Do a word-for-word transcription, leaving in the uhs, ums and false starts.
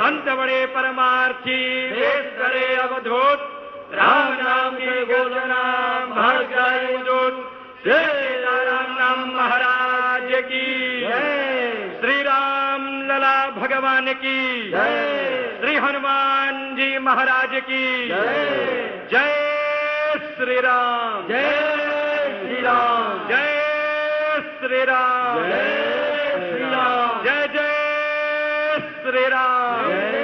संत बड़े परमार्थी देश करे अवधूत राम नाम की घोषणा भर जाए दूत श्री राम नाम महाराज की जय। श्री राम लला भगवान की जय। श्री हनुमान जी महाराज की जय। जय श्री राम जय श्री राम जय श्री राम जय श्री राम जय जय श्री राम।